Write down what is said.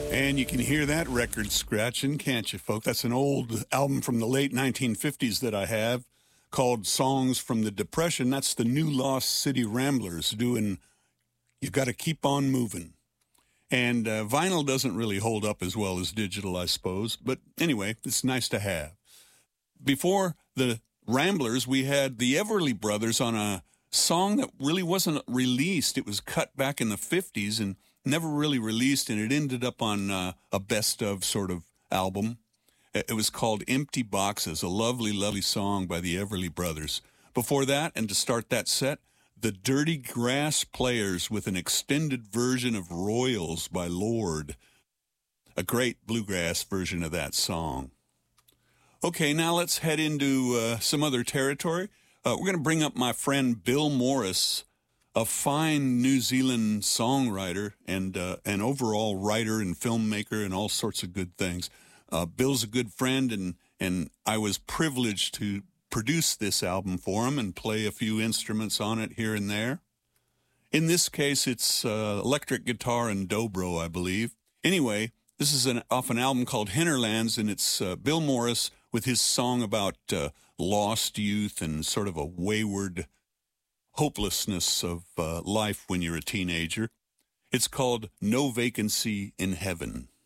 And you can hear that record scratching, can't you, folks? That's an old album from the late 1950s that I have called Songs from the Depression. That's the New Lost City Ramblers doing You Gotta Keep On Moving. And vinyl doesn't really hold up as well as digital, I suppose. But anyway, it's nice to have. Before the Ramblers, we had the Everly Brothers on a song that really wasn't released. It was cut back in the 50s and never really released, and it ended up on a best-of sort of album. It was called Empty Boxes, a lovely, lovely song by the Everly Brothers. Before that, and to start that set, the Dirty Grass Players with an extended version of Royals by Lord. A great bluegrass version of that song. Okay, now let's head into some other territory. We're going to bring up my friend Bill Morris, a fine New Zealand songwriter and an overall writer and filmmaker and all sorts of good things. Bill's a good friend, and I was privileged to produce this album for him and play a few instruments on it here and there. In this case, it's electric guitar and dobro, I believe. Anyway, this is off an album called Hinterlands, and it's Bill Morris with his song about lost youth and sort of a wayward hopelessness of life when you're a teenager. It's called No Vacancy in Heaven.